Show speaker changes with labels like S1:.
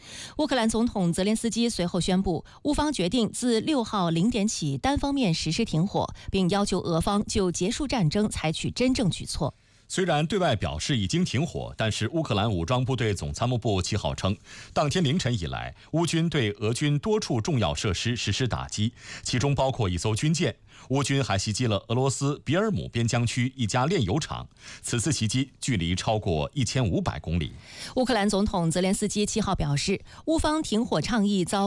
S1: 乌克兰总统泽连斯基随后宣布，乌方决定自6号0点起单方面实施停火，并要求俄方就结束战争采取真正举措。
S2: 虽然对外表示已经停火，但是乌克兰武装部队总参谋部7号称，当天凌晨以来，乌军对俄军多处重要设施实施打击，其中包括一艘军舰。乌军还袭击了俄罗斯比尔姆边疆区一家炼油厂，此次袭击距离超过1500公里。
S1: 乌克兰总统泽连斯基7号表示，乌方停火倡议遭